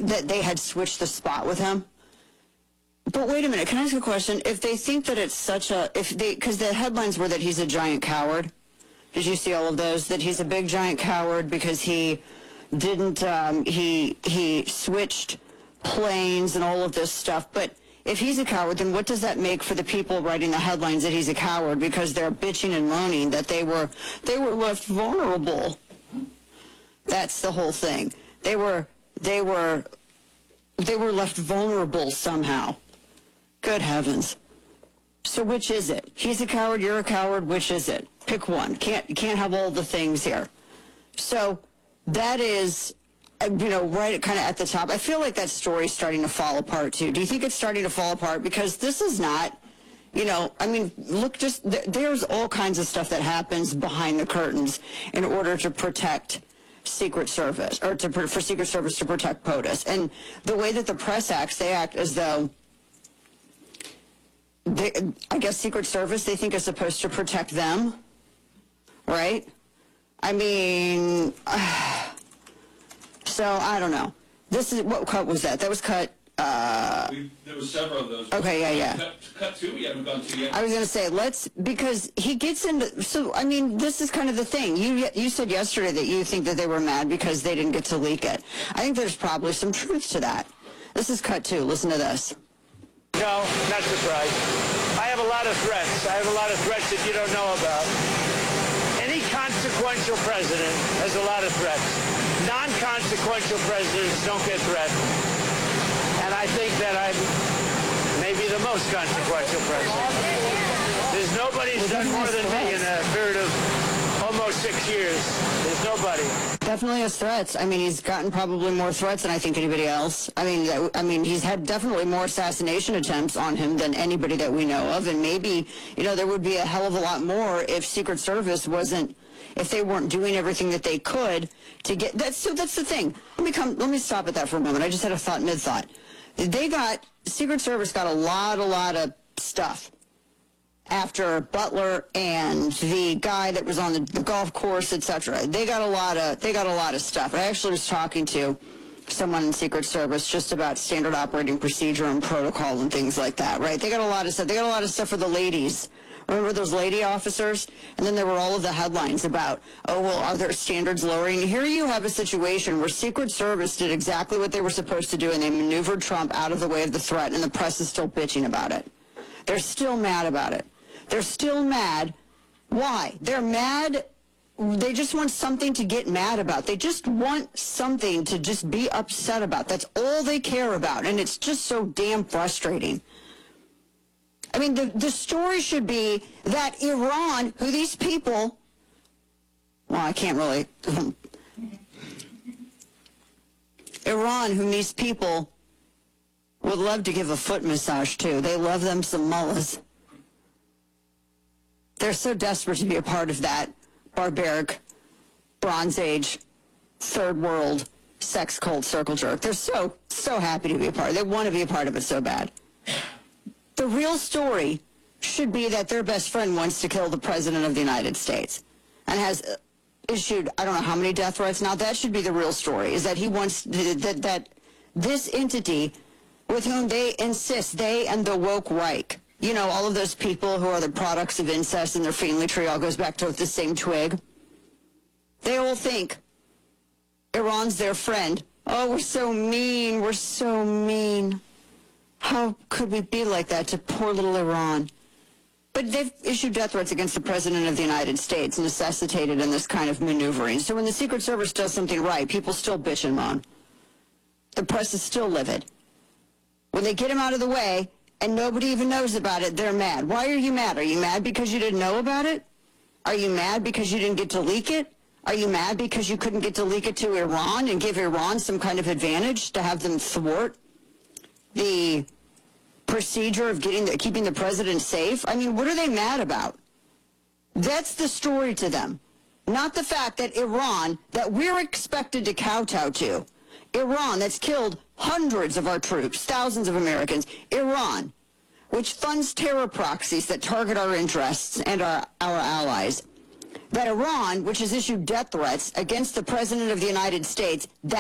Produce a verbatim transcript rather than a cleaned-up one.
that they had switched the spot with him. But wait a minute, can I ask a question? If they think that it's such a, if they, because the headlines were that he's a giant coward. Did you see all of those? That he's a big giant coward because he didn't, um, he, he switched planes and all of this stuff. But if he's a coward, then what does that make for the people writing the headlines that he's a coward? Because they're bitching and moaning that they were, they were left vulnerable. That's the whole thing. They were, they were, they were left vulnerable somehow. Good heavens. So which is it? He's a coward, you're a coward, which is it? Pick one. Can't, you can't have all the things here. So that is, you know, right kind of at the top. I feel like that story's starting to fall apart too. Do you think it's starting to fall apart? Because this is not, you know, I mean, look, just, th- there's all kinds of stuff that happens behind the curtains in order to protect Secret Service, or to, for Secret Service to protect POTUS. And the way that the press acts, they act as though, they, I guess Secret Service, they think is supposed to protect them, right? I mean, uh, so I don't know. This is, what cut was that? That was cut, uh... We, there was several of those. Okay, yeah, yeah. Cut, cut two, we haven't gone to yet. I was going to say, let's, because he gets into, so, I mean, this is kind of the thing. You you said yesterday that you think that they were mad because they didn't get to leak it. I think there's probably some truth to that. This is cut two. Listen to this. No, not surprised. I have a lot of threats. I have a lot of threats that you don't know about. Any consequential president has a lot of threats. Non-consequential presidents don't get threatened. And I think that I'm maybe the most consequential president. There's nobody who's done more than me in a period of almost six years. There's nobody. Definitely has threats. I mean, he's gotten probably more threats than I think anybody else. I mean, I mean, he's had definitely more assassination attempts on him than anybody that we know of. And maybe, you know, there would be a hell of a lot more if Secret Service wasn't, if they weren't doing everything that they could to get, that's, so that's the thing. Let me come, let me stop at that for a moment. I just had a thought, mid-thought. They got, Secret Service got a lot, a lot of stuff after Butler and the guy that was on the, the golf course, et cetera. They got a lot of, they got a lot of stuff. I actually was talking to someone in Secret Service just about standard operating procedure and protocol and things like that, right? They got a lot of stuff. They got a lot of stuff for the ladies. Remember those lady officers? And then there were all of the headlines about, oh, well, are their standards lowering? Here you have a situation where Secret Service did exactly what they were supposed to do, and they maneuvered Trump out of the way of the threat, and the press is still bitching about it. They're still mad about it. They're still mad. Why? They're mad. They just want something to get mad about. They just want something to just be upset about. That's all they care about, and it's just so damn frustrating. I mean, the, the story should be that Iran, who these people, well, I can't really, Iran, whom these people would love to give a foot massage to. They love them some mullahs. They're so desperate to be a part of that barbaric, Bronze Age, third world, sex cult circle jerk. They're so, so happy to be a part. They want to be a part of it so bad. The real story should be that their best friend wants to kill the President of the United States and has issued, I don't know how many death threats now. That should be the real story, is that he wants, that, that this entity with whom they insist, they and the woke Reich, you know, all of those people who are the products of incest and their family tree all goes back to the same twig. They all think Iran's their friend. Oh, we're so mean. We're so mean. How could we be like that to poor little Iran? But they've issued death threats against the President of the United States, necessitated in this kind of maneuvering. So when the Secret Service does something right, people still bitch and moan. The press is still livid. When they get him out of the way, and nobody even knows about it, they're mad. Why are you mad? Are you mad because you didn't know about it? Are you mad because you didn't get to leak it? Are you mad because you couldn't get to leak it to Iran and give Iran some kind of advantage to have them thwart the procedure of getting the, keeping the president safe? I mean, what are they mad about? That's the story to them. Not the fact that Iran, that we're expected to kowtow to, Iran, that's killed hundreds of our troops, thousands of Americans, Iran, which funds terror proxies that target our interests and our, our allies, that Iran, which has issued death threats against the President of the United States, that